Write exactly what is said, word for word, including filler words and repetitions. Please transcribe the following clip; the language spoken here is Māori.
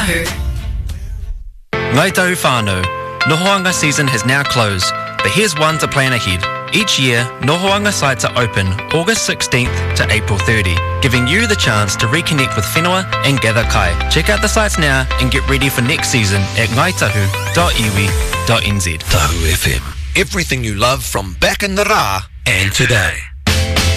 Tahu. Ngai Tahu whānau. Nohoanga season has now closed, but here's one to plan ahead. Each year, Nohoanga sites are open August sixteenth to April thirtieth, giving you the chance to reconnect with whenua and gather kai. Check out the sites now and get ready for next season at ngaitahu dot iwi dot n z. Tahu F M. Everything you love from back in the rā and today.